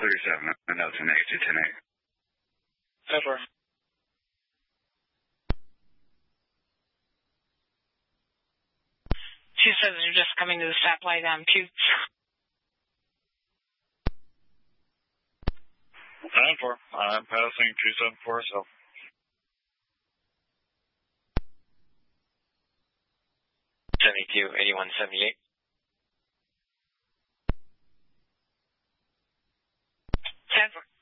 37, I know it's an exit 10-8. Over. 27, you're just coming to the stoplight on Putes. 9-4, I'm passing 274 south. $72, 8178. 10-4.